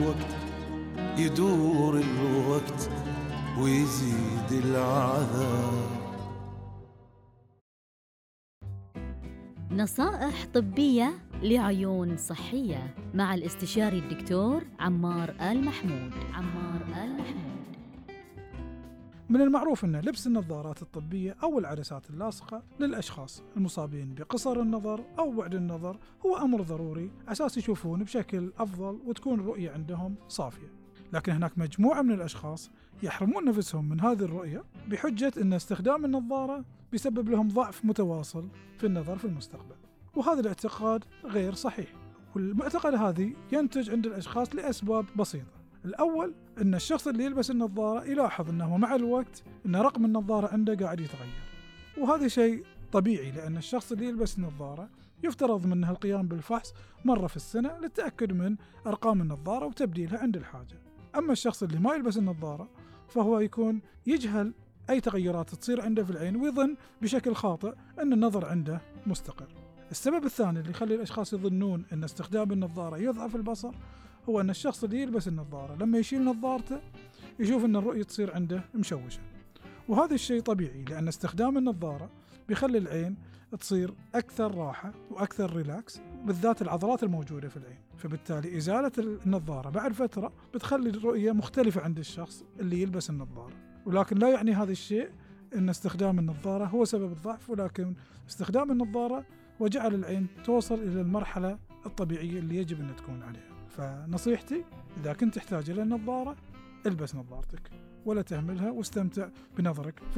الوقت يدور الوقت ويزيد العذاب. نصائح طبية لعيون صحية مع الاستشاري الدكتور عمار آل محمود. من المعروف أن لبس النظارات الطبية أو العدسات اللاصقة للأشخاص المصابين بقصر النظر أو بعد النظر هو أمر ضروري أساس يشوفون بشكل أفضل وتكون الرؤية عندهم صافية. لكن هناك مجموعة من الأشخاص يحرمون نفسهم من هذه الرؤية بحجة أن استخدام النظارة بيسبب لهم ضعف متواصل في النظر في المستقبل، وهذا الاعتقاد غير صحيح. والمعتقد هذه ينتج عند الأشخاص لأسباب بسيطة. الأول أن الشخص اللي يلبس النظارة يلاحظ أنه مع الوقت أن رقم النظارة عنده قاعد يتغير، وهذا شيء طبيعي لأن الشخص اللي يلبس النظارة يفترض منه القيام بالفحص مرة في السنة للتأكد من أرقام النظارة وتبديلها عند الحاجة. أما الشخص اللي ما يلبس النظارة فهو يكون يجهل أي تغيرات تصير عنده في العين ويظن بشكل خاطئ أن النظر عنده مستقر. السبب الثاني اللي يخلي الأشخاص يظنون أن استخدام النظارة يضعف البصر هو أن الشخص اللي يلبس النظارة لما يشيل نظارته يشوف أن الرؤية تصير عنده مشوشة، وهذا الشيء طبيعي لأن استخدام النظارة بيخلي العين تصير أكثر راحة وأكثر ريلاكس، بالذات العضلات الموجودة في العين، فبالتالي إزالة النظارة بعد فترة بتخلي الرؤية مختلفة عند الشخص اللي يلبس النظارة. ولكن لا يعني هذا الشيء أن استخدام النظارة هو سبب الضعف، ولكن استخدام النظارة وجعل العين توصل إلى المرحلة الطبيعية اللي يجب أن تكون عليها. فنصيحتي إذا كنت تحتاج إلى النظارة البس نظارتك ولا تهملها واستمتع بنظرك في